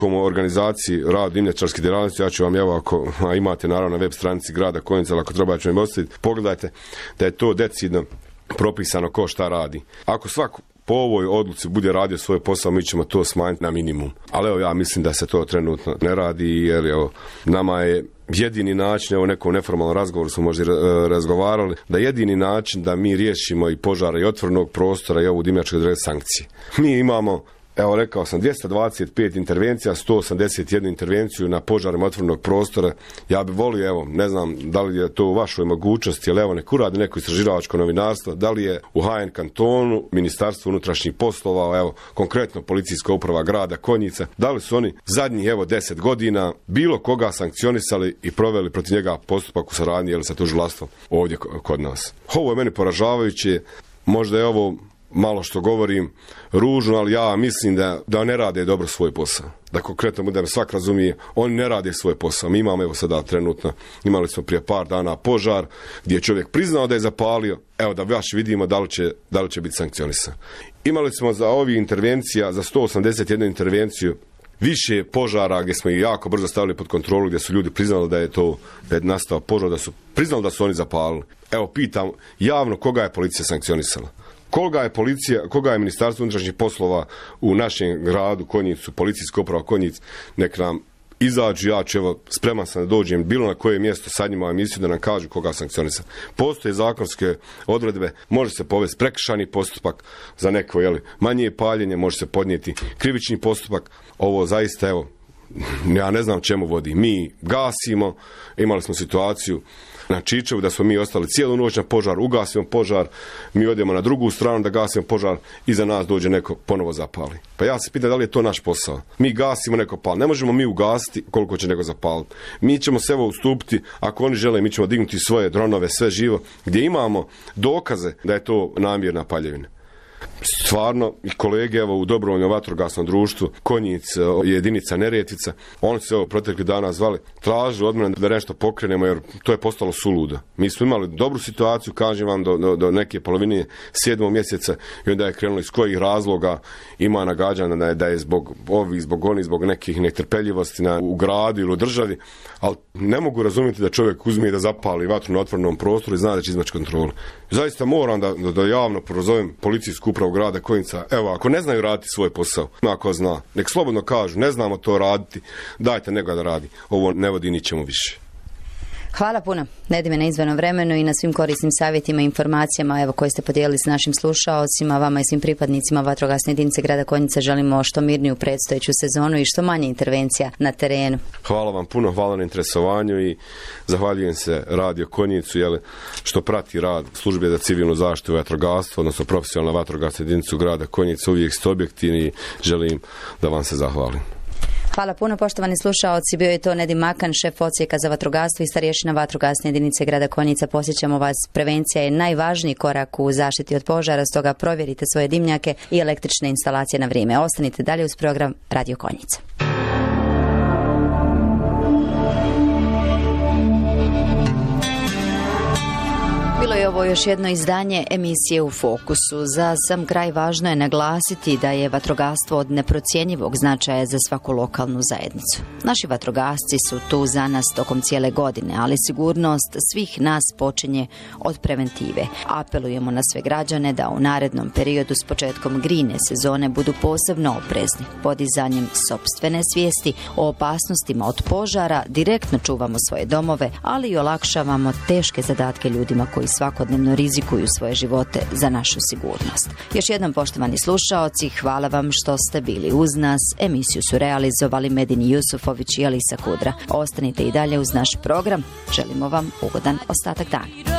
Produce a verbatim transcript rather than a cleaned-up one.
Komu organizaciji rad dimnjačarske djelatnosti, ja ću vam, evo, ako imate naravno na web stranici grada Konjice, ali ako treba ću vam ostaviti, pogledajte da je to decidno propisano ko šta radi. Ako svak po ovoj odluci bude radio svoj posao, mi ćemo to smanjiti na minimum. Ali evo, ja mislim da se to trenutno ne radi, jer evo, nama je jedini način, evo nekom neformalnom razgovoru smo možda razgovarali, da jedini način da mi riješimo i požara i otvorenog prostora i ovu dimnjačku sankcije. Mi imamo, evo rekao sam, dvjesto dvadeset pet intervencija, sto osamdeset jednu intervenciju na požarima otvorenog prostora. Ja bih volio, evo, ne znam da li je to u vašoj mogućnosti, ali evo nek uradi neko istraživačko novinarstvo, da li je u H N kantonu, Ministarstvo unutrašnjih poslova, evo, konkretno Policijska uprava grada Konjica, da li su oni zadnjih, evo, deset godina bilo koga sankcionisali i proveli protiv njega postupak u saradnji ili sa tužilaštvom ovdje kod nas. Ovo je meni poražavajuće, možda je ovo malo što govorim ružno, ali ja mislim da, da ne rade dobro svoj posao. Da konkretno budem svak razumije, oni ne rade svoj posao. Mi imamo, evo sada trenutno, imali smo prije par dana požar gdje je čovjek priznao da je zapalio, evo da baš vidimo da li će, da li će biti sankcionisan. Imali smo za ovih intervencija, za sto osamdeset jednu intervenciju, više požara gdje smo ih jako brzo stavili pod kontrolu, gdje su ljudi priznali da je to, da je nastao požar, da su priznali da su oni zapalili. Evo pitam javno koga je policija sankcionisala. Koga je policija, koga je Ministarstvo unutrašnjih poslova u našem gradu Konjicu, Policijska uprava Konjic, nek nam izađu, ja ću, evo, spreman sam da dođem bilo na koje mjesto sad njima emisiju da nam kažu koga sankcionisa. Postoje zakonske odredbe, može se povesti prekršajni postupak za neko, jeli, manje paljenje, može se podnijeti krivični postupak. Ovo zaista, evo, ja ne znam čemu vodi. Mi gasimo, imali smo situaciju na Čičevu da smo mi ostali cijelu noć na požar, ugasimo požar, mi odemo na drugu stranu da gasimo požar, iza nas dođe neko ponovo zapali. Pa ja se pitam da li je to naš posao. Mi gasimo, neko pali. Ne možemo mi ugasiti koliko će neko zapaliti. Mi ćemo se evo ustupiti, ako oni žele, mi ćemo dignuti svoje dronove, sve živo, gdje imamo dokaze da je to namjerna paljevina. Stvarno, i kolege, evo, u dobrovoljnom vatrogasnom društvu Konjic, jedinica Neretvica, oni su se evo protekli dana zvali, tražili od mene da nešto pokrenemo, jer to je postalo suludo. Mi smo imali dobru situaciju, kažem vam, do, do, do neke polovine sedmog mjeseca i onda je krenulo iz kojih razloga ima nagađana da je, da je zbog ovih, zbog onih, zbog nekih netrpeljivosti na, u gradu ili u državi, ali ne mogu razumjeti da čovjek uzme i da zapali vatru na otvorenom prostoru i zna da će izmaći kontrolu. Zaista moram da, da, da javno prozovem Policijsku upravu grada Konjica. Evo, ako ne znaju raditi svoj posao, ako zna, nek slobodno kažu, ne znamo to raditi, dajte nekoga da radi. Ovo ne vodi ničemu više. Hvala puno, Nedime, na izvanom vremenu i na svim korisnim savjetima i informacijama, evo, koje ste podijelili s našim slušaocima, vama i svim pripadnicima vatrogasne jedinice grada Konjica želimo što mirniju predstojeću sezonu i što manje intervencija na terenu. Hvala vam puno, hvala na interesovanju i zahvaljujem se Radio Konjicu, jel, što prati rad službe za civilnu zaštitu i vatrogastvo, odnosno profesionalna vatrogasna jedinicu grada Konjica, uvijek ste objektivni i želim da vam se zahvalim. Hvala puno, poštovani slušaoci. Bio je to Nedim Makan, šef odsjeka za vatrogastvo i starješina vatrogasne jedinice grada Konjica. Posjećamo vas, prevencija je najvažniji korak u zaštiti od požara, stoga provjerite svoje dimnjake i električne instalacije na vrijeme. Ostanite dalje uz program Radio Konjica. Bilo je ovo još jedno izdanje emisije U fokusu. Za sam kraj važno je naglasiti da je vatrogastvo od neprocjenjivog značaja za svaku lokalnu zajednicu. Naši vatrogasci su tu za nas tokom cijele godine, ali sigurnost svih nas počinje od preventive. Apelujemo na sve građane da u narednom periodu s početkom grijne sezone budu posebno oprezni. Podizanjem sopstvene svijesti o opasnostima od požara direktno čuvamo svoje domove, ali i olakšavamo teške zadatke ljudima koji svakodnevno rizikuju svoje živote za našu sigurnost. Još jednom, poštovani slušaoci, hvala vam što ste bili uz nas. Emisiju su realizovali Medin Jusufović i Alisa Kudra. Ostanite i dalje uz naš program. Želimo vam ugodan ostatak dana.